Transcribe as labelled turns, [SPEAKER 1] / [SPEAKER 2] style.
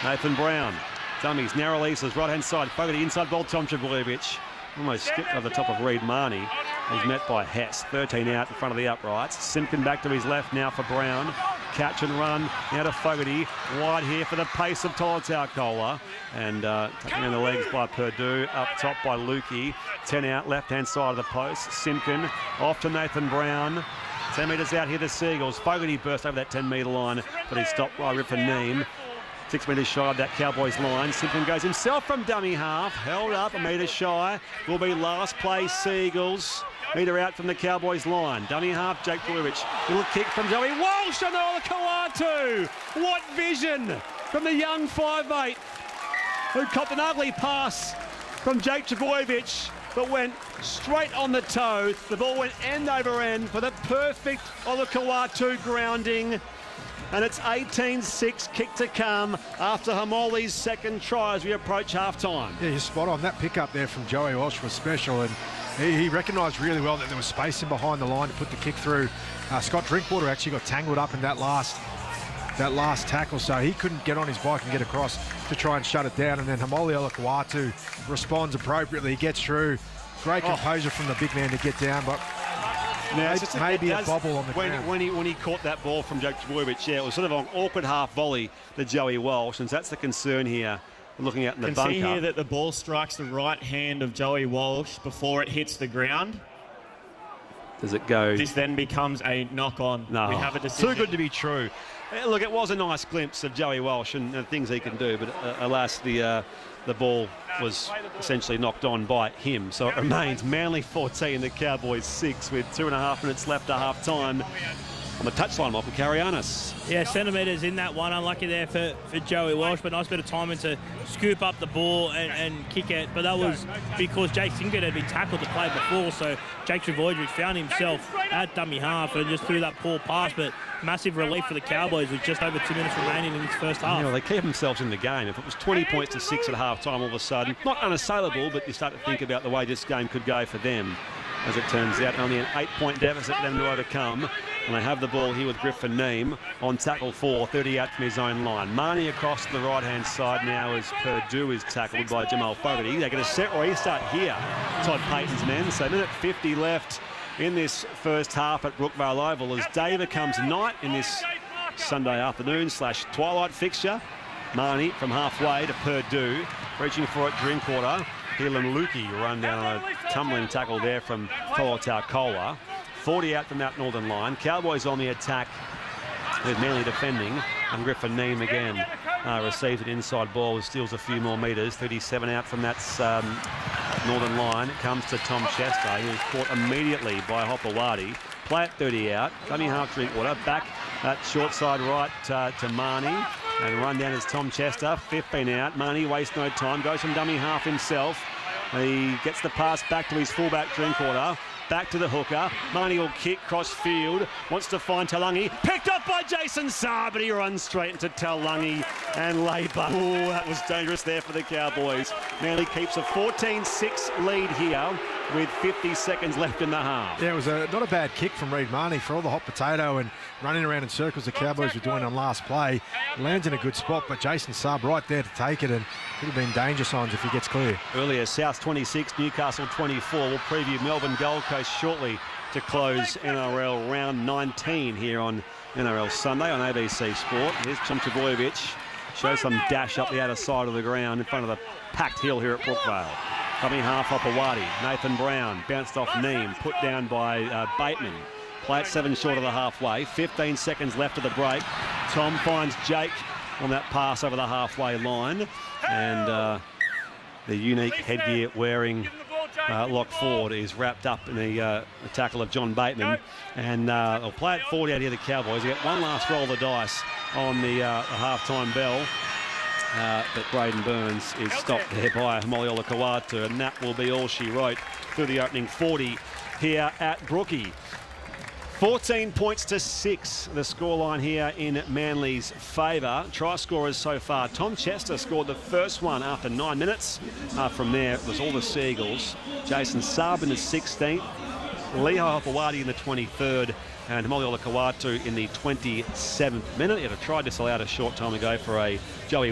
[SPEAKER 1] Nathan Brown. Dummies, narrow releases, right-hand side. Fogarty, inside ball, Tom Trbojevic. Almost skipped over the top of Reid Marnie. He's met by Hess. 13 out in front of the uprights. Simpkin back to his left now for Brown. Catch and run. Now to Fogarty. Wide here for the pace of Tolutau. And tucking in the legs by Purdue. Up top by Lukey. 10 out, left-hand side of the post. Simpkin off to Nathan Brown. 10 metres out here to Seagulls. Fogarty burst over that 10-metre line, but he's stopped by Ripper Neem. 6 metres shy of that Cowboys line. Simpkin goes himself from dummy half. Held up a metre shy. Will be last place Seagulls. Metre out from the Cowboys line. Dummy half, Jake Trbojevic. Little kick from Joey Walsh on Olakau'atu. What vision from the young 5'8", who copped an ugly pass from Jake Trbojevic, but went straight on the toe. The ball went end over end for the perfect Olakau'atu grounding. And it's 18-6 kick to come after Hamoli's second try as we approach half-time.
[SPEAKER 2] Yeah, you're spot on. That pick up there from Joey Walsh was special, and he recognised really well that there was space in behind the line to put the kick through. Scott Drinkwater actually got tangled up in that last tackle, so he couldn't get on his bike and get across to try and shut it down. And then Hamoli Olakau'atu responds appropriately. He gets through. Great composure from the big man to get down, but now, maybe a bobble on the ground.
[SPEAKER 1] When he caught that ball from Jake Trbojevic, yeah, it was sort of an awkward half volley to Joey Walsh, and that's the concern here. Looking out in the bunker.
[SPEAKER 3] You can see here that the ball strikes the right hand of Joey Walsh before it hits the ground.
[SPEAKER 1] Does it go?
[SPEAKER 3] This then becomes a knock-on.
[SPEAKER 1] No.
[SPEAKER 3] We have a decision.
[SPEAKER 1] Too good to be true. Look, it was a nice glimpse of Joey Walsh and things he can do, but alas, the ball was essentially knocked on by him. So it remains Manly 14, the Cowboys 6, with 2.5 minutes left at half-time. On the touchline, Michael Carianis.
[SPEAKER 4] Yeah, centimetres in that one. Unlucky there for Joey Walsh, but nice bit of timing to scoop up the ball and kick it. But that was because Jake Simpkin had been tackled to play before, so Jake Trbojevic found himself at dummy half and just threw that poor pass. But massive relief for the Cowboys with just over 2 minutes remaining in this first half.
[SPEAKER 1] You know, they keep themselves in the game. If it was 20 points to 6 at half-time all of a sudden, not unassailable, but you start to think about the way this game could go for them. As it turns out, only an 8-point deficit for them to overcome. And they have the ball here with Griffin Neem on tackle 4, 30 out from his own line. Marnie across to the right-hand side now as Purdue is tackled by Jamal Fogarty. They're going to set or restart here, Todd Payton's men. So minute 50 left in this first half at Brookvale Oval as day becomes night in this Sunday afternoon / twilight fixture. Marnie from halfway to Purdue, reaching for it, Drinkwater. Heelan Lukey run down on a tumbling tackle there from Tolutau. 40 out from that northern line. Cowboys on the attack with Manly defending, and Griffin Neem again receives an inside ball, steals a few more metres. 37 out from that northern line. It comes to Tom Chester. He was caught immediately by Hopewadi. Play at 30 out. Dummy half Drinkwater. Back at short side right to Marnie. And run down is Tom Chester. 15 out. Marnie wastes no time. Goes from dummy half himself. He gets the pass back to his fullback Drinkwater. Back to the hooker. Marnie will kick cross field. Wants to find Taulagi. Picked up by Jason Saar, but he runs straight into Taulagi and Labour. Oh, that was dangerous there for the Cowboys. Manly keeps a 14-6 lead here with 50 seconds left in the half.
[SPEAKER 2] Yeah, it was not a bad kick from Reid Marnie for all the hot potato and running around in circles the Cowboys were doing on last play. Lands in a good spot, but Jason Saar right there to take it, and could have been danger signs if he gets clear.
[SPEAKER 1] Earlier, South 26, Newcastle 24. We'll preview Melbourne Gold Coast shortly to close NRL round 19 here on NRL Sunday on ABC Sport. Here's Tom Trbojevic. Shows some dash up the outer side of the ground in front of the packed hill here at Brookvale. Coming half Hopewadi. Nathan Brown bounced off Neem, put down by Bateman. Play at 7 short of the halfway. 15 seconds left of the break. Tom finds Jake on that pass over the halfway line. And the unique headgear wearing Lock Ford is wrapped up in the tackle of John Bateman. And they'll play at 40 out here, the Cowboys. They get one last roll of the dice on the half-time bell. But Braden Burns is stopped there by Hamoli Olakau'atu, and that will be all she wrote through the opening 40 here at Brookie. 14 points to 6, the scoreline here in Manly's favour. Try scorers so far. Tom Chester scored the first one after 9 minutes. From there, it was all the Seagulls. Jason Saab in the 16th. Lehigh Hopewadi in the 23rd. And Hamoli Olakau'atu in the 27th minute. It had tried to sell out a short time ago for a Joey